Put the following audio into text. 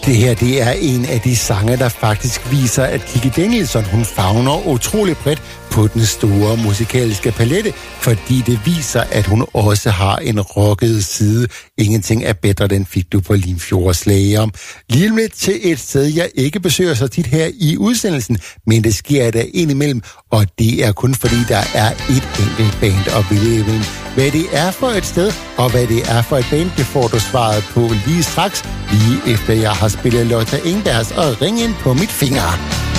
Det her, det er en af de sange, der faktisk viser, at Kikki Danielsson, hun favner utrolig bredt på den store musikalske palette, fordi det viser, at hun også har en rocket side. Ingenting er bedre, den fik du på Limfjordsslager. Lige lidt til et sted, jeg ikke besøger så tit her i udsendelsen, men det sker der indimellem, og det er kun fordi, der er et enkelt band at vælge imellem. Hvad det er for et sted, og hvad det er for et band, det får du svaret på lige straks, lige efter jeg har spillet Lotta Engbergs og Ring ind på mit finger.